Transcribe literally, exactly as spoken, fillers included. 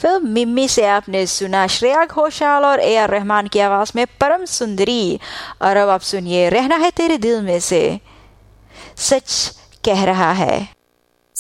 Film मिम्मी से आपने सुना श्रेया घोषाल और ए आर रहमान की आवाज में परम सुंदरी। और अब आप सुनिए रहना है तेरे दिल में से सच कह रहा है।